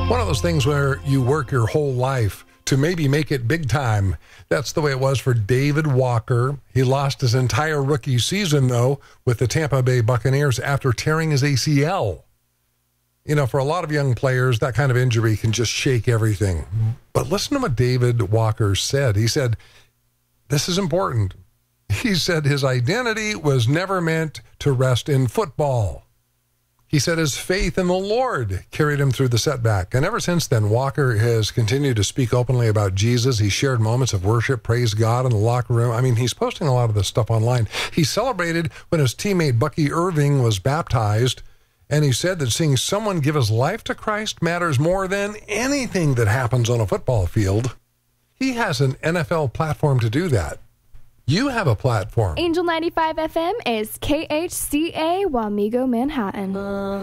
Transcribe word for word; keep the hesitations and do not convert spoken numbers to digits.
One of those things where you work your whole life to maybe make it big time. That's the way it was for David Walker. He lost his entire rookie season, though, with the Tampa Bay Buccaneers after tearing his A C L. You know, for a lot of young players, that kind of injury can just shake everything. But listen to what David Walker said. He said, this is important. He said his identity was never meant to rest in football. He said his faith in the Lord carried him through the setback. And ever since then, Walker has continued to speak openly about Jesus. He shared moments of worship, praised God in the locker room. I mean, he's posting a lot of this stuff online. He celebrated when his teammate Bucky Irving was baptized. And he said that seeing someone give his life to Christ matters more than anything that happens on a football field. He has an N F L platform to do that. You have a platform. Angel ninety-five F M is K H C A Wamego, Manhattan.